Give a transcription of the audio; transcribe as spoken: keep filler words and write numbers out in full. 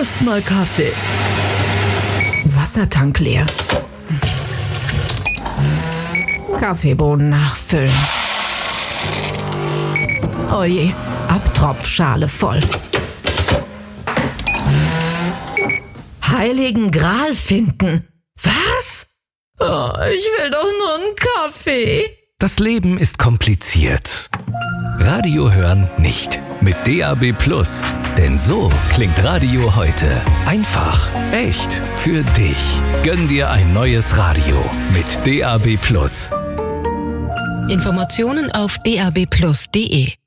Erstmal Kaffee. Wassertank leer. Kaffeebohnen nachfüllen. Oje, Abtropfschale voll. Heiligen Gral finden. Was? Oh, ich will doch nur einen Kaffee. Das Leben ist kompliziert. Radio hören nicht. Mit D A B Plus. Denn so klingt Radio heute. Einfach, echt, für dich. Gönn dir ein neues Radio mit D A B Plus. Informationen auf d a b plus punkt d e.